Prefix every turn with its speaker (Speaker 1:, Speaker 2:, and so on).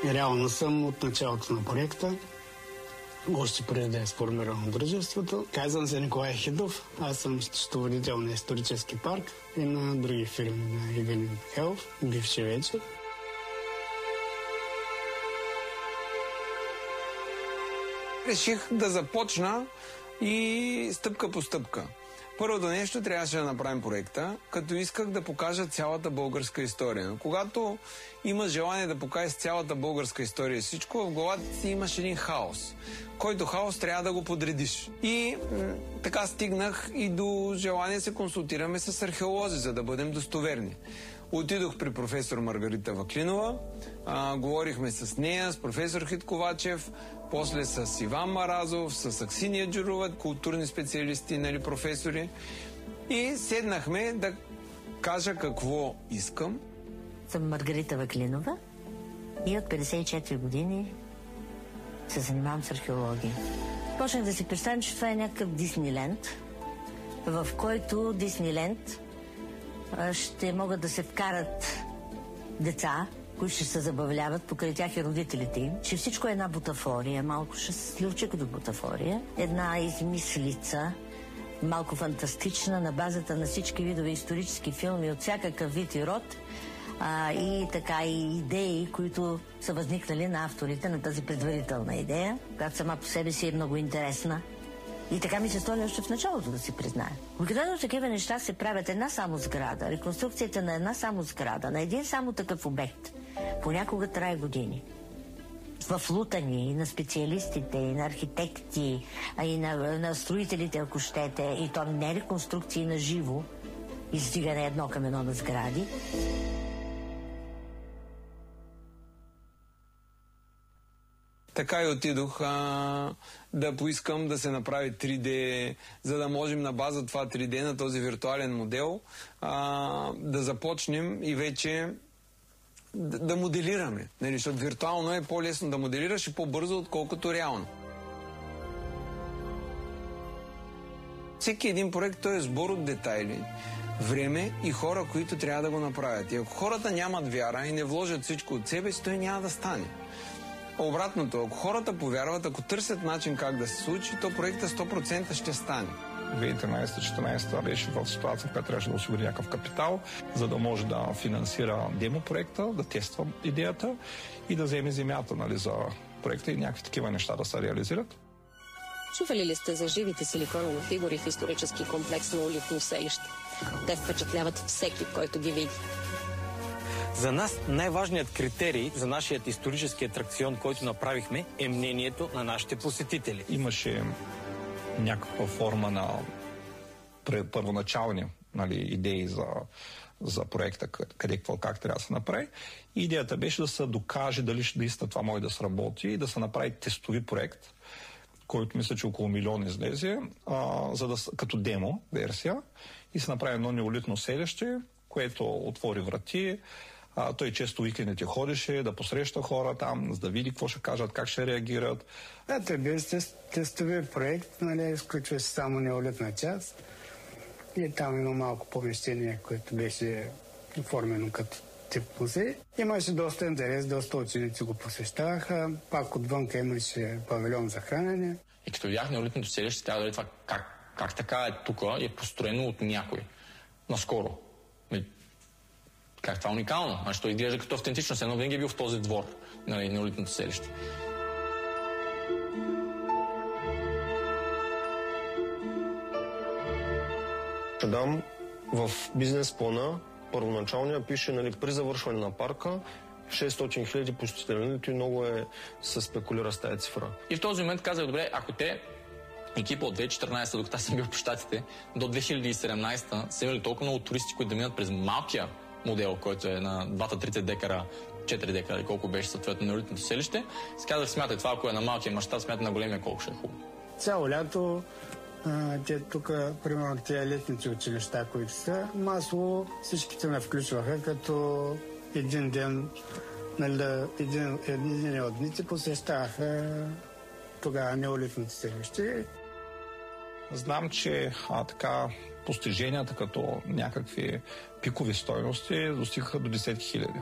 Speaker 1: Реално съм от началото на проекта, още преди да е сформирано дружеството. Казвам се Николай Хидов, аз съм счетоводител на исторически парк и на други фирми на Ивелин Михайлов, бивши вече.
Speaker 2: Реших да започна и стъпка по стъпка. Първото нещо, трябваше да направим проекта, като исках да покажа цялата българска история. Но когато имаш желание да покажеш цялата българска история и всичко, в главата си имаш един хаос, който хаос трябва да го подредиш. И така стигнах и до желание да се консултираме с археолози, за да бъдем достоверни. Отидох при професор Маргарита Ваклинова, говорихме с нея, с професор Хитковачев, после с Иван Маразов, с Аксиния Джурова, културни специалисти, професори. И седнахме да кажа какво искам.
Speaker 3: Съм Маргарита Ваклинова и от 54 години се занимавам с археология. Почнах да си представям, че това е някакъв Дисниленд, в който Дисниленд ще могат да се вкарат деца, които ще се забавляват, покрай тях и родителите им, че всичко е една бутафория, малко шестилче до бутафория, една измислица, малко фантастична, на базата на всички видове исторически филми от всякакъв вид и род, и така и идеи, които са възникнали на авторите на тази предварителна идея, която сама по себе си е много интересна. И така ми се стори още в началото, да си призная. Обикновено такива неща се правят една само сграда, реконструкцията на една само сграда, на един само такъв обект. Понякога трае години. В лутани и на специалистите, и на архитекти, а и на строителите, ако щете, и то не реконструкции на живо, издигане едно към едно на сгради.
Speaker 2: Така и отидох да поискам да се направи 3D, за да можем на база това 3D, на този виртуален модел, да започнем и вече да моделираме. Защото виртуално е по-лесно да моделираш и по-бързо, отколкото реално. Всеки един проект, той е сбор от детайли, време и хора, които трябва да го направят. И ако хората нямат вяра и не вложат всичко от себе си, той няма да стане. Обратното, ако хората повярват, ако търсят начин как да се случи, то проектът 100% ще стане.
Speaker 4: 2013-2014 беше в ситуация, в която трябваше да осигури някакъв капитал, за да може да финансира демопроекта, да тества идеята и да вземе земята за проекта и някакви такива неща да се реализират.
Speaker 5: Чували ли сте за живите силиконови фигури в исторически комплекс на Улитно селище? Те впечатляват всеки, който ги види.
Speaker 6: За нас най-важният критерий за нашия исторически атракцион, който направихме, е мнението на нашите посетители.
Speaker 4: Имаше някаква форма на първоначални идеи за проекта, къде как трябва да се направи. Идеята беше да се докаже дали наистина това може да сработи и да се направи тестови проект, който мисля, че около 1 милион излезе, като демо версия, и се направи едно неолитно селище, което отвори врати. Той често уикендите ходеше да посреща хора там, за да види какво ще кажат, как ще реагират.
Speaker 1: Той беше тестови проект, изключва се само неолитна част. И там има малко помещение, което беше оформено като тип музей. Имаше доста интерес, доста ученици го посещаваха. Пак отвънка имаше павилион за хранене.
Speaker 7: И като видях неолитното селище, трябва да видя това как така е тук и е построено от някой. Наскоро. Как това е уникално? Той изглежда като автентичност. Едно винаги е бил в този двор, неолитното селище.
Speaker 8: Ще дам в бизнес плана, първоначалния пише, при завършване на парка, 600 хиляди посетители, и много се спекулира с тази цифра.
Speaker 7: И в този момент казах, добре, ако те, екипа от 2014, докато съм бил по щатите, до 2017 са имали толкова много туристи, които да минат през малкия модел, който е на 2-3 декара, 4 декара, колко беше съответно неолитното селище, си казах, смятай това, ако е на малкия мащаб, смятай на големия, колко ще е хубаво.
Speaker 1: Цяло лято те тук, примерно, тези летните училища, които са, масово всичките ме включваха, като един ден, един от дните посещаваха тогава неолитното селище.
Speaker 4: Знам, че постиженията като някакви пикови стойности достигаха до 10 хиляди.